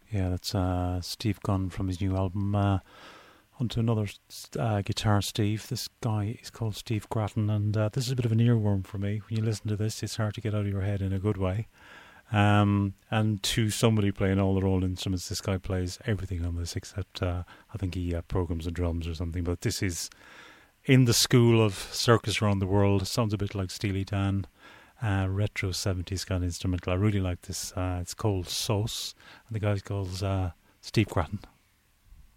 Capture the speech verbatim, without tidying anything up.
Yeah, that's uh, Steve Gunn from his new album. Uh, on to another uh, guitar, Steve. This guy is called Steve Grattan, and uh, this is a bit of an earworm for me. When you listen to this, it's hard to get out of your head in a good way. Um, and to somebody playing all the old instruments, this guy plays everything on this except uh, I think he uh, programs the drums or something. But this is in the school of circus around the world. It sounds a bit like Steely Dan, uh, retro seventies kind of instrumental. I really like this. Uh, it's called Sauce, and the guy's called uh, Steve Grattan.